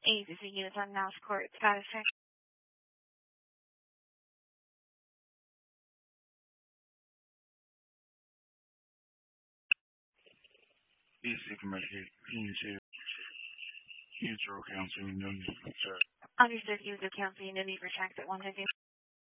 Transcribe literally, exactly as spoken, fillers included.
eight is a unit on mouse court status check. Easy communicate. User user council no need for check. Understood. User council no need for checks at one fifty.